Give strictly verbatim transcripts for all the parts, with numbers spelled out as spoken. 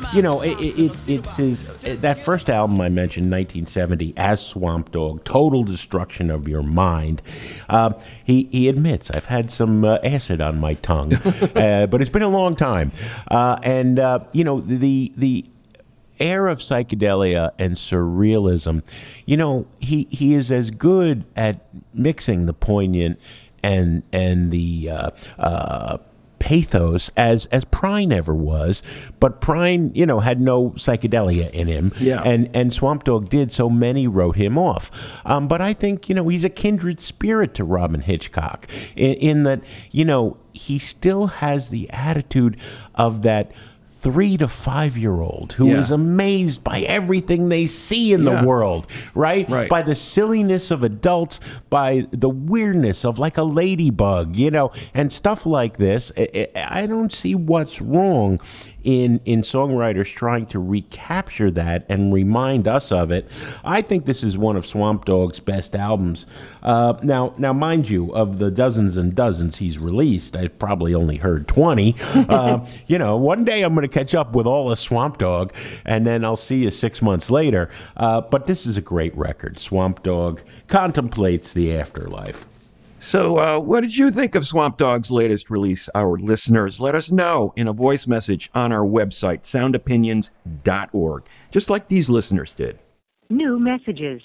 you know, it, it, it's it's his that first album I mentioned, nineteen seventy, as Swamp Dogg, total destruction of your mind. Uh, he he admits I've had some uh, acid on my tongue, uh, but it's been a long time, uh, and uh, you know the the. air of psychedelia and surrealism, you know, he, he is as good at mixing the poignant and and the uh, uh, pathos as as Prine ever was, but Prine, you know, had no psychedelia in him, yeah. and and Swamp Dogg did, so many wrote him off. Um, but I think, you know, he's a kindred spirit to Robyn Hitchcock in, in that, you know, he still has the attitude of that three to five year old who yeah. is amazed by everything they see in yeah. the world, right? right? By the silliness of adults, by the weirdness of like a ladybug, you know, and stuff like this. I, I don't see what's wrong in in songwriters trying to recapture that and remind us of it. I think this is one of Swamp Dogg's best albums. Uh, now, now, mind you, of the dozens and dozens he's released, I've probably only heard twenty. Uh, you know, one day I'm going to catch up with all of Swamp Dogg, and then I'll see you six months later. Uh, but this is a great record. Swamp Dogg contemplates the afterlife. So uh, what did you think of Swamp Dogg's latest release? Our listeners, let us know in a voice message on our website, sound opinions dot org, just like these listeners did. New messages.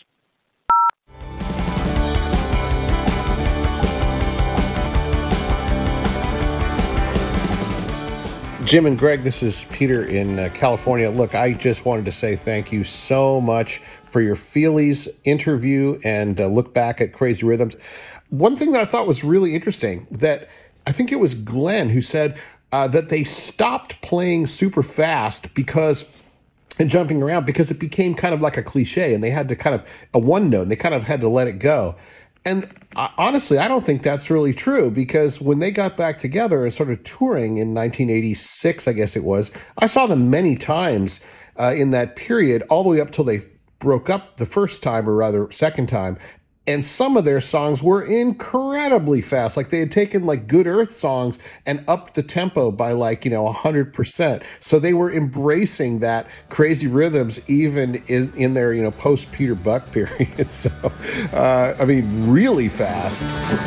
Jim and Greg, this is Peter in uh, California. Look, I just wanted to say thank you so much for your Feelies interview and uh, look back at Crazy Rhythms. One thing that I thought was really interesting, that I think it was Glenn who said uh, that they stopped playing super fast because and jumping around because it became kind of like a cliche, and they had to kind of a one note, and they kind of had to let it go. And uh, honestly, I don't think that's really true, because when they got back together and started touring in nineteen eighty-six, I guess it was, I saw them many times uh, in that period, all the way up till they broke up the first time, or rather second time. And some of their songs were incredibly fast. Like they had taken like Good Earth songs and upped the tempo by like, you know, one hundred percent. So they were embracing that Crazy Rhythms even in, in their, you know, post-Peter Buck period. So, uh, I mean, really fast.